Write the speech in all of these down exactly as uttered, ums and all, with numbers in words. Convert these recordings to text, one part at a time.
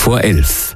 vor elf.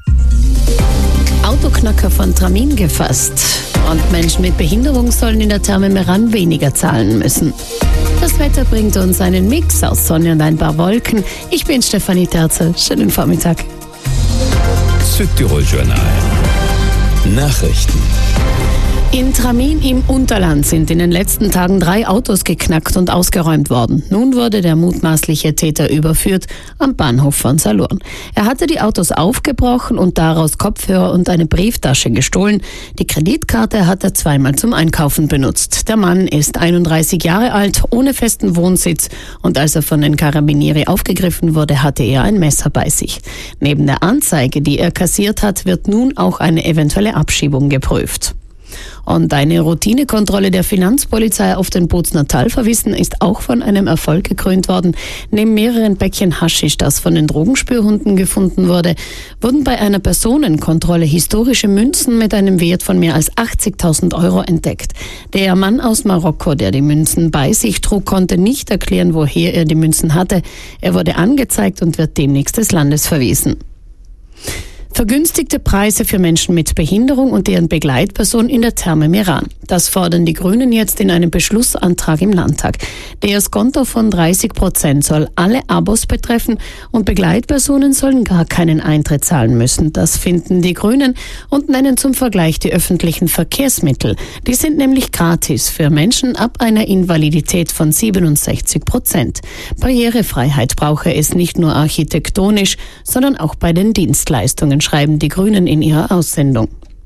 Autoknacker von Tramin gefasst. Und Menschen mit Behinderung sollen in der Therme Meran weniger zahlen müssen. Das Wetter bringt uns einen Mix aus Sonne und ein paar Wolken. Ich bin Stefanie Terzer. Schönen Vormittag. Südtirol-Journal. Nachrichten. In Tramin im Unterland sind in den letzten Tagen drei Autos geknackt und ausgeräumt worden. Nun wurde der mutmaßliche Täter überführt am Bahnhof von Salurn. Er hatte die Autos aufgebrochen und daraus Kopfhörer und eine Brieftasche gestohlen. Die Kreditkarte hat er zweimal zum Einkaufen benutzt. Der Mann ist einunddreißig Jahre alt, ohne festen Wohnsitz, und als er von den Carabinieri aufgegriffen wurde, hatte er ein Messer bei sich. Neben der Anzeige, die er kassiert hat, wird nun auch eine eventuelle Abschiebung geprüft. Und eine Routinekontrolle der Finanzpolizei auf den Bozner Talferwissen ist auch von einem Erfolg gekrönt worden. Neben mehreren Päckchen Haschisch, das von den Drogenspürhunden gefunden wurde, wurden bei einer Personenkontrolle historische Münzen mit einem Wert von mehr als achtzigtausend Euro entdeckt. Der Mann aus Marokko, der die Münzen bei sich trug, konnte nicht erklären, woher er die Münzen hatte. Er wurde angezeigt und wird demnächst des Landes verwiesen. Vergünstigte Preise für Menschen mit Behinderung und deren Begleitperson in der Therme Meran. Das fordern die Grünen jetzt in einem Beschlussantrag im Landtag. Der Skonto von dreißig Prozent soll alle Abos betreffen und Begleitpersonen sollen gar keinen Eintritt zahlen müssen. Das finden die Grünen und nennen zum Vergleich die öffentlichen Verkehrsmittel. Die sind nämlich gratis für Menschen ab einer Invalidität von siebenundsechzig Prozent. Barrierefreiheit brauche es nicht nur architektonisch, sondern auch bei den Dienstleistungen, schreiben die Grünen in ihrer Aussendung.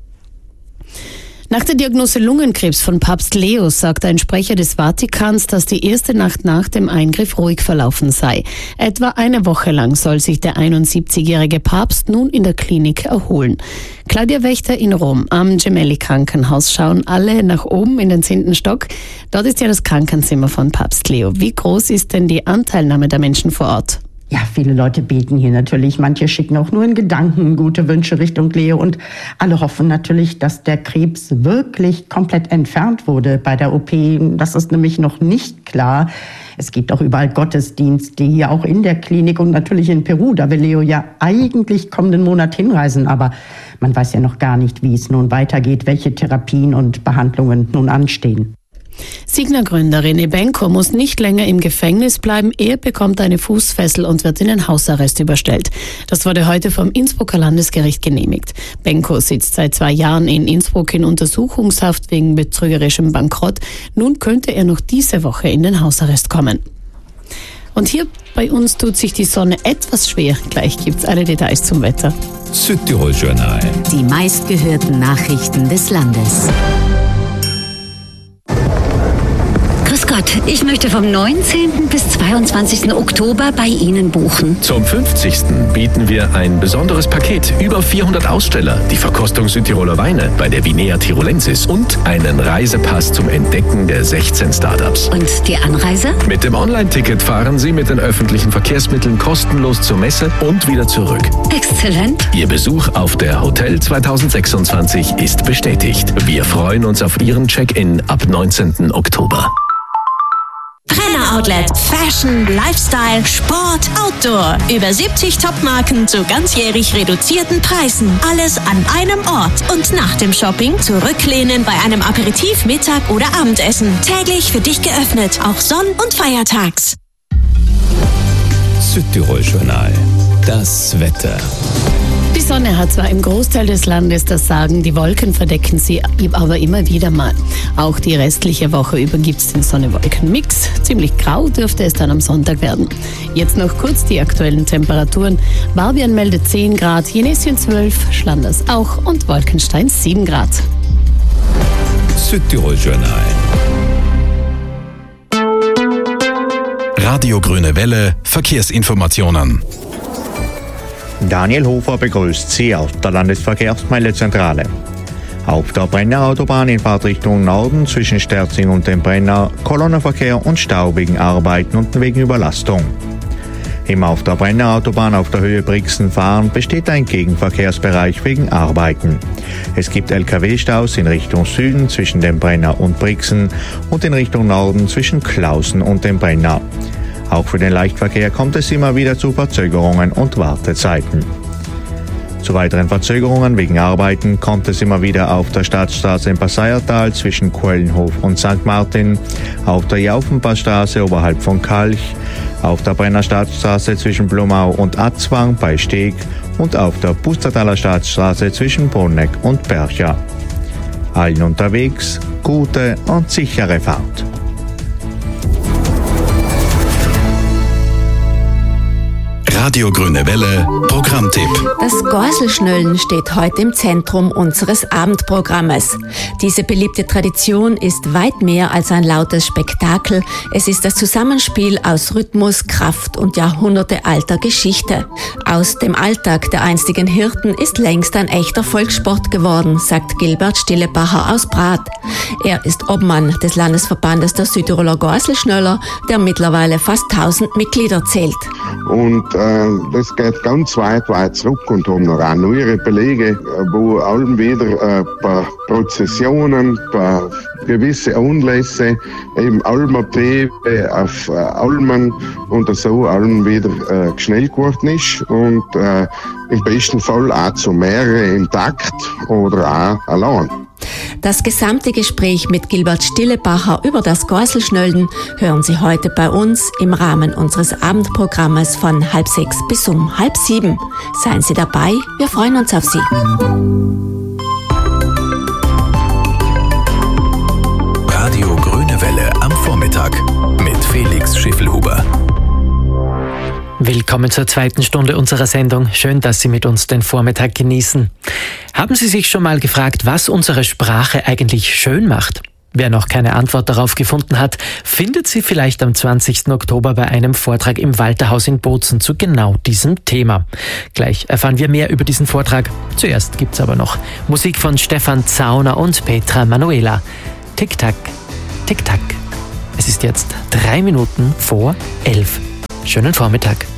Nach der Diagnose Lungenkrebs von Papst Leo sagt ein Sprecher des Vatikans, dass die erste Nacht nach dem Eingriff ruhig verlaufen sei. Etwa eine Woche lang soll sich der einundsiebzigjährige Papst nun in der Klinik erholen. Claudia Wächter in Rom am Gemelli-Krankenhaus schauen alle nach oben in den zehnten Stock. Dort ist ja das Krankenzimmer von Papst Leo. Wie groß ist denn die Anteilnahme der Menschen vor Ort? Ja, viele Leute beten hier natürlich. Manche schicken auch nur in Gedanken gute Wünsche Richtung Leo. Und alle hoffen natürlich, dass der Krebs wirklich komplett entfernt wurde bei der O P. Das ist nämlich noch nicht klar. Es gibt auch überall Gottesdienste, hier auch in der Klinik und natürlich in Peru. Da will Leo ja eigentlich kommenden Monat hinreisen. Aber man weiß ja noch gar nicht, wie es nun weitergeht, welche Therapien und Behandlungen nun anstehen. Signa-Gründer René Benko muss nicht länger im Gefängnis bleiben. Er bekommt eine Fußfessel und wird in den Hausarrest überstellt. Das wurde heute vom Innsbrucker Landesgericht genehmigt. Benko sitzt seit zwei Jahren in Innsbruck in Untersuchungshaft wegen betrügerischem Bankrott. Nun könnte er noch diese Woche in den Hausarrest kommen. Und hier bei uns tut sich die Sonne etwas schwer. Gleich gibt's alle Details zum Wetter. Südtirol-Journal. Die meistgehörten Nachrichten des Landes. Grüß Gott, ich möchte vom neunzehnten bis zweiundzwanzigsten Oktober bei Ihnen buchen. Zum fünfzigsten bieten wir ein besonderes Paket. Über vierhundert Aussteller, die Verkostung Südtiroler Weine bei der Vinea Tirolensis und einen Reisepass zum Entdecken der sechzehn Startups. Und die Anreise? Mit dem Online-Ticket fahren Sie mit den öffentlichen Verkehrsmitteln kostenlos zur Messe und wieder zurück. Exzellent. Ihr Besuch auf der Hotel zweitausendsechsundzwanzig ist bestätigt. Wir freuen uns auf Ihren Check-in ab neunzehnten Oktober. Brenner Outlet. Fashion, Lifestyle, Sport, Outdoor. Über siebzig Topmarken zu ganzjährig reduzierten Preisen. Alles an einem Ort. Und nach dem Shopping zurücklehnen bei einem Aperitif, Mittag oder Abendessen. Täglich für dich geöffnet, auch sonn- und feiertags. Südtirol-Journal. Das Wetter. Die Sonne hat zwar im Großteil des Landes das Sagen, die Wolken verdecken sie aber immer wieder mal. Auch die restliche Woche über gibt es den Sonne-Wolken-Mix. Ziemlich grau dürfte es dann am Sonntag werden. Jetzt noch kurz die aktuellen Temperaturen. Barbian meldet zehn Grad, Jenesien zwölf, Schlanders auch und Wolkenstein sieben Grad. Südtirol-Journal. Radio Grüne Welle, Verkehrsinformationen. Daniel Hofer begrüßt Sie aus der Landesverkehrsmeldezentrale. Auf der Brenner Autobahn in Fahrtrichtung Norden zwischen Sterzing und dem Brenner Kolonnenverkehr und Stau wegen Arbeiten und wegen Überlastung. Im auf der Brenner Autobahn auf der Höhe Brixen fahren besteht ein Gegenverkehrsbereich wegen Arbeiten. Es gibt L K W-Staus in Richtung Süden zwischen dem Brenner und Brixen und in Richtung Norden zwischen Klausen und dem Brenner. Auch für den Leichtverkehr kommt es immer wieder zu Verzögerungen und Wartezeiten. Zu weiteren Verzögerungen wegen Arbeiten kommt es immer wieder auf der Stadtstraße im Passeiertal zwischen Quellenhof und Sankt Martin, auf der Jaufenpassstraße oberhalb von Kalch, auf der Brenner Stadtstraße zwischen Blumau und Atzwang bei Steg und auf der Pustertaler Stadtstraße zwischen Bruneck und Percha. Allen unterwegs gute und sichere Fahrt. Radio Grüne Welle, Programmtipp. Das Gorselschnöllen steht heute im Zentrum unseres Abendprogrammes. Diese beliebte Tradition ist weit mehr als ein lautes Spektakel. Es ist das Zusammenspiel aus Rhythmus, Kraft und jahrhundertealter Geschichte. Aus dem Alltag der einstigen Hirten ist längst ein echter Volkssport geworden, sagt Gilbert Stillebacher aus Prat. Er ist Obmann des Landesverbandes der Südtiroler Gorselschnöller, der mittlerweile fast tausend Mitglieder zählt. Und äh, das geht ganz weit, weit zurück und haben noch auch neuere Belege, wo allem wieder äh, ein paar Prozessionen, ein paar gewisse Anlässe, eben Almabtriebe auf äh, Almen und so allem wieder äh, geschnellt geworden ist und äh, im besten Fall auch zu mehreren im Takt oder auch allein. Das gesamte Gespräch mit Gilbert Stillebacher über das Gorselschnöllen hören Sie heute bei uns im Rahmen unseres Abendprogrammes von halb sechs bis um halb sieben. Seien Sie dabei, wir freuen uns auf Sie. Radio Grüne Welle am Vormittag mit Felix Schiffelhuber. Willkommen zur zweiten Stunde unserer Sendung. Schön, dass Sie mit uns den Vormittag genießen. Haben Sie sich schon mal gefragt, was unsere Sprache eigentlich schön macht? Wer noch keine Antwort darauf gefunden hat, findet sie vielleicht am zwanzigsten Oktober bei einem Vortrag im Walterhaus in Bozen zu genau diesem Thema. Gleich erfahren wir mehr über diesen Vortrag. Zuerst gibt's aber noch Musik von Stefan Zauner und Petra Manuela. Tick-Tack, Tick-Tack. Es ist jetzt drei Minuten vor elf. Schönen Vormittag.